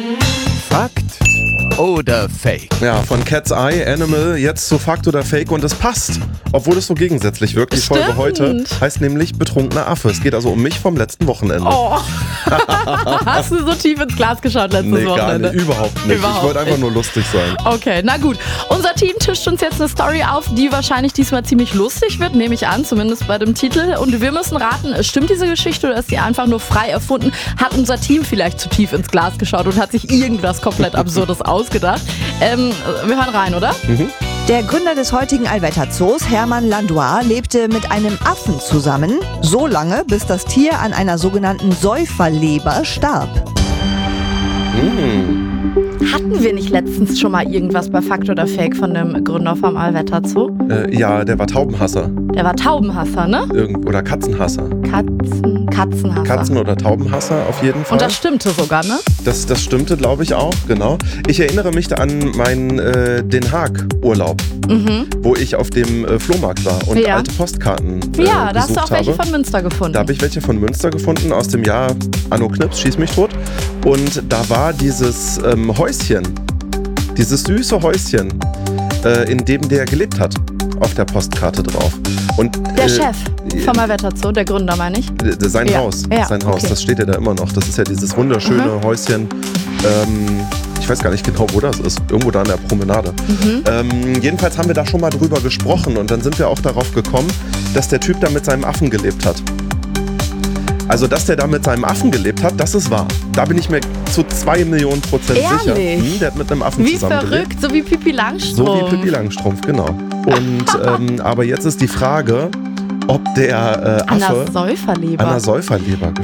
Fakt oder Fake? Ja, von Cat's Eye, Animal, jetzt zu Fakt oder Fake und es passt. Obwohl es so gegensätzlich wirkt. Die Folge heute heißt nämlich betrunkener Affe. Es geht also um mich vom letzten Wochenende. Oh. Hast du so tief ins Glas geschaut letztes Wochenende? Gar nicht, überhaupt nicht. Ich wollte einfach nur lustig sein. Okay, na gut. Unser Team tischt uns jetzt eine Story auf, die wahrscheinlich diesmal ziemlich lustig wird, nehme ich an, zumindest bei dem Titel. Und wir müssen raten, stimmt diese Geschichte oder ist sie einfach nur frei erfunden? Hat unser Team vielleicht zu tief ins Glas geschaut und hat sich irgendwas komplett Absurdes ausgedacht? Wir hören rein, oder? Mhm. Der Gründer des heutigen Allwetter Zoos, Hermann Landois, lebte mit einem Affen zusammen, so lange, bis das Tier an einer sogenannten Säuferleber starb. Hatten wir nicht letztens schon mal irgendwas bei Fakt oder Fake von dem Gründer vom Allwetter Zoo? Ja, der war Taubenhasser. Der war Taubenhasser, ne? Oder Katzenhasser. Katzenhasser. Katzen- oder Taubenhasser auf jeden Fall. Und das stimmte sogar, ne? Das stimmte, glaube ich, auch, genau. Ich erinnere mich an meinen Den Haag-Urlaub, wo ich auf dem Flohmarkt war und alte Postkarten Ja, da hast du auch welche habe. von Münster gefunden. Da habe ich welche von Münster gefunden, aus dem Jahr Anno Knips, schieß mich tot. Und da war dieses Häuschen, dieses süße Häuschen, in dem der gelebt hat, auf der Postkarte drauf. Und, der Chef vom Allwetter Zoo, der Gründer, meine ich. Sein Haus, okay. Das steht ja da immer noch. Das ist ja dieses wunderschöne Häuschen. Ich weiß gar nicht genau, wo das ist. Irgendwo da in der Promenade. Jedenfalls haben wir da schon mal drüber gesprochen und dann sind wir auch darauf gekommen, dass der Typ da mit seinem Affen gelebt hat. Also, dass der da mit seinem Affen gelebt hat, das ist wahr. Da bin ich mir zu 2 Millionen % sicher. Der hat mit einem Affen zusammengelebt. Wie verrückt, so wie Pippi Langstrumpf. So wie Pippi Langstrumpf, genau. Und aber jetzt ist die Frage, ob der Affe an der Säuferleber